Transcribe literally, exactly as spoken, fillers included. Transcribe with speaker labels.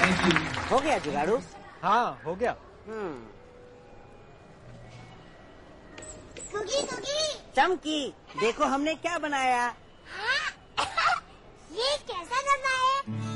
Speaker 1: हो गया जुगाड़ू?
Speaker 2: हाँ हो गया।
Speaker 1: हम्म।
Speaker 3: कुकी कुकी
Speaker 1: चमकी, देखो हमने क्या बनाया।
Speaker 3: हाँ? ये कैसा डब्बा है?